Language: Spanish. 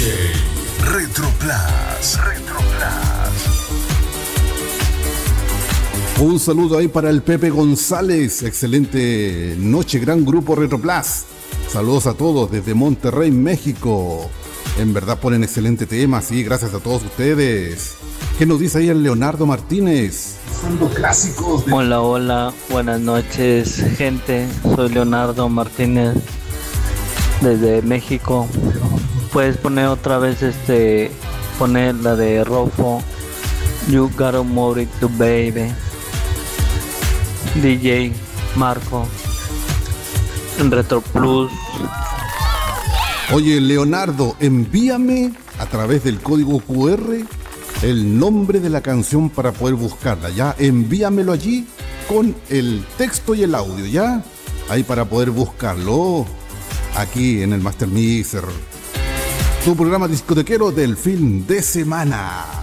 Retroplas. Un saludo ahí para el Pepe González. Excelente noche, gran grupo Retroplas. Saludos a todos desde Monterrey, México. En verdad ponen excelente tema, sí, gracias a todos ustedes. ¿Qué nos dice ahí el Leonardo Martínez? Son los clásicos. Hola, buenas noches, gente. Soy Leonardo Martínez desde México. Puedes poner otra vez poner la de Rofo, You Gotta Move It To Baby, DJ Marco, en Retro Plus. Oye, Leonardo, envíame a través del código QR el nombre de la canción para poder buscarla, ¿ya? Envíamelo allí con el texto y el audio, ¿ya? Ahí para poder buscarlo aquí en el Master Mixer, tu programa discotequero del fin de semana.